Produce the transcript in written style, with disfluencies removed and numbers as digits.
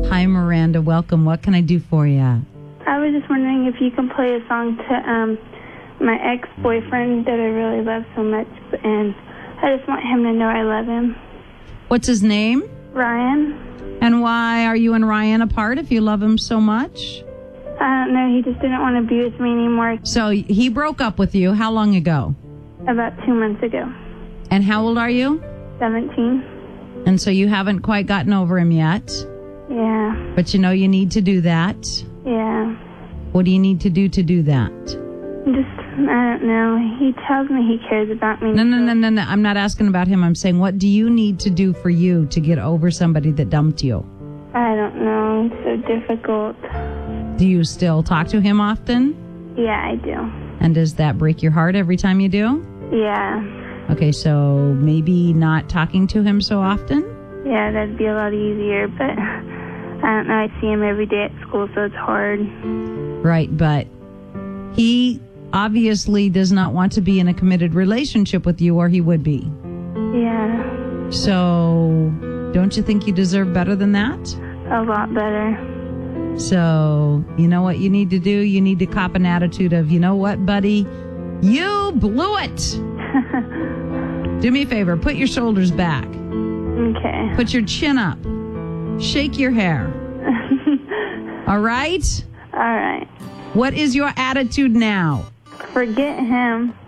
Hi, Miranda. Welcome. What can I do for you? I was just wondering if you can play a song to my ex-boyfriend that I really love so much, and I just want him to know I love him. What's his name? Ryan. And why are you and Ryan apart if you love him so much? I don't know. He just didn't want to be with me anymore. So he broke up with you how long ago? About 2 months ago. And how old are you? 17. And so you haven't quite gotten over him yet? Yeah. But you know you need to do that? Yeah. What do you need to do that? I don't know. He tells me he cares about me. No. I'm not asking about him. I'm saying, what do you need to do for you to get over somebody that dumped you? I don't know. It's so difficult. Do you still talk to him often? Yeah, I do. And does that break your heart every time you do? Yeah. Okay, so maybe not talking to him so often? Yeah, that'd be a lot easier, but I don't know. I see him every day at school, so it's hard. Right, but he obviously does not want to be in a committed relationship with you, or he would be. Yeah. So don't you think you deserve better than that? A lot better. So you know what you need to do? You need to cop an attitude of, you know what, buddy? You blew it. Do me a favor. Put your shoulders back. Okay. Put your chin up. Shake your hair. All right? All right. What is your attitude now? Forget him.